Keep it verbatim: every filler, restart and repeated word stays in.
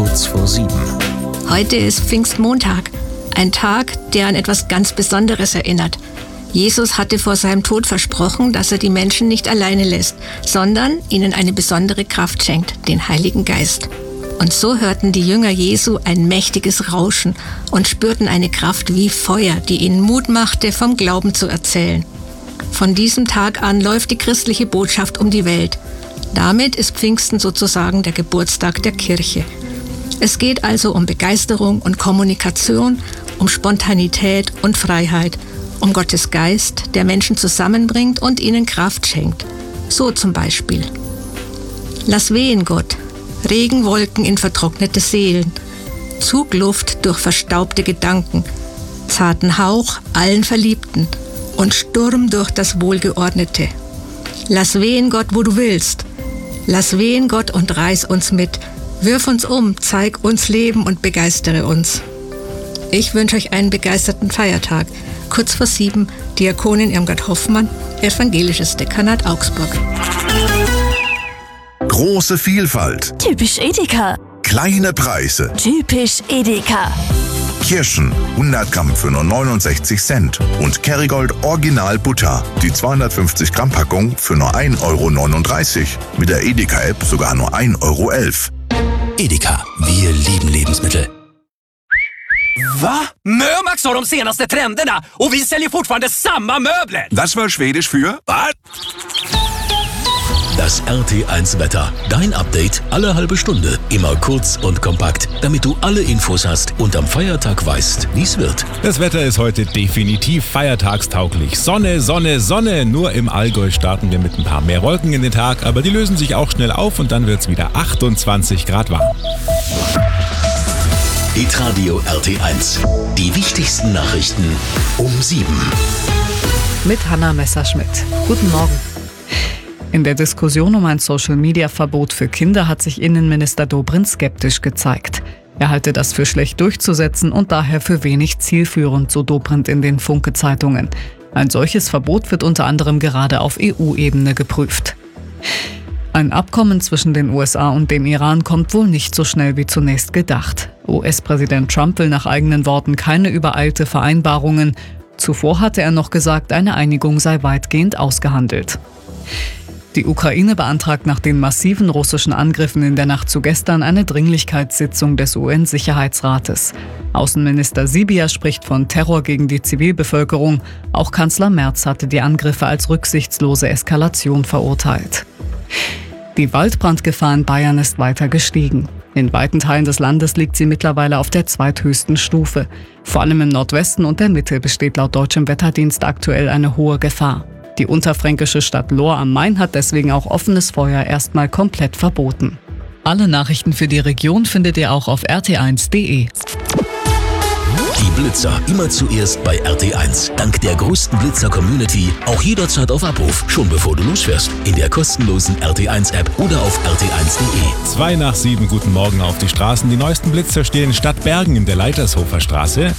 kurz vor sieben. Heute ist Pfingstmontag, ein Tag, der an etwas ganz Besonderes erinnert. Jesus hatte vor seinem Tod versprochen, dass er die Menschen nicht alleine lässt, sondern ihnen eine besondere Kraft schenkt, den Heiligen Geist. Und so hörten die Jünger Jesu ein mächtiges Rauschen und spürten eine Kraft wie Feuer, die ihnen Mut machte, vom Glauben zu erzählen. Von diesem Tag an läuft die christliche Botschaft um die Welt. Damit ist Pfingsten sozusagen der Geburtstag der Kirche. Es geht also um Begeisterung und Kommunikation, um Spontanität und Freiheit, um Gottes Geist, der Menschen zusammenbringt und ihnen Kraft schenkt. So zum Beispiel: Lass wehen, Gott, Regenwolken in vertrocknete Seelen, Zugluft durch verstaubte Gedanken, zarten Hauch allen Verliebten und Sturm durch das Wohlgeordnete. Lass wehen, Gott, wo du willst. Lass wehen, Gott, und reiß uns mit. Wirf uns um, zeig uns Leben und begeistere uns. Ich wünsche euch einen begeisterten Feiertag. Kurz vor sieben, Diakonin Irmgard Hoffmann, Evangelisches Dekanat Augsburg. Große Vielfalt. Typisch Edeka. Kleine Preise. Typisch Edeka. Kirschen, hundert Gramm für nur neunundsechzig Cent. Und Kerrygold Original Butter, die zweihundertfünfzig Gramm Packung für nur ein Euro neununddreißig. Mit der Edeka-App sogar nur ein Euro elf. Edeka, wir lieben Lebensmittel. Va? Mömax har de senaste trenderna och vi säljer fortfarande samma möbler. Das war Schwedisch für? Was? Das R T eins Wetter. Dein Update alle halbe Stunde. Immer kurz und kompakt, damit du alle Infos hast und am Feiertag weißt, wie es wird. Das Wetter ist heute definitiv feiertagstauglich. Sonne, Sonne, Sonne. Nur im Allgäu starten wir mit ein paar mehr Wolken in den Tag, aber die lösen sich auch schnell auf und dann wird es wieder achtundzwanzig Grad warm. Hitradio R T eins. Die wichtigsten Nachrichten um sieben. Mit Hanna Messerschmidt. Guten Morgen. In der Diskussion um ein Social-Media-Verbot für Kinder hat sich Innenminister Dobrindt skeptisch gezeigt. Er halte das für schlecht durchzusetzen und daher für wenig zielführend, so Dobrindt in den Funke-Zeitungen. Ein solches Verbot wird unter anderem gerade auf E U-Ebene geprüft. Ein Abkommen zwischen den U S A und dem Iran kommt wohl nicht so schnell wie zunächst gedacht. U S-Präsident Trump will nach eigenen Worten keine übereilte Vereinbarungen. Zuvor hatte er noch gesagt, eine Einigung sei weitgehend ausgehandelt. Die Ukraine beantragt nach den massiven russischen Angriffen in der Nacht zu gestern eine Dringlichkeitssitzung des U N-Sicherheitsrates. Außenminister Sybiha spricht von Terror gegen die Zivilbevölkerung. Auch Kanzler Merz hatte die Angriffe als rücksichtslose Eskalation verurteilt. Die Waldbrandgefahr in Bayern ist weiter gestiegen. In weiten Teilen des Landes liegt sie mittlerweile auf der zweithöchsten Stufe. Vor allem im Nordwesten und der Mitte besteht laut deutschem Wetterdienst aktuell eine hohe Gefahr. Die unterfränkische Stadt Lohr am Main hat deswegen auch offenes Feuer erstmal komplett verboten. Alle Nachrichten für die Region findet ihr auch auf r t eins punkt d e. Die Blitzer immer zuerst bei R T eins. Dank der größten Blitzer-Community auch jederzeit auf Abruf, schon bevor du losfährst. In der kostenlosen R T eins App oder auf r t eins punkt d e. Zwei nach sieben, guten Morgen auf die Straßen. Die neuesten Blitzer stehen in Stadtbergen in der Leitershofer Straße.